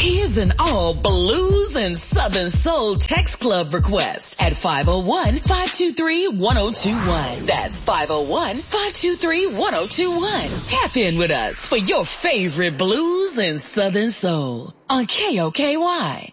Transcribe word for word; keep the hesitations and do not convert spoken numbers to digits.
Here's an all blues and southern soul text club request at five oh one, five two three, one oh two one. That's five oh one, five two three, one oh two one. Tap in with us for your favorite blues and southern soul on K O K Y.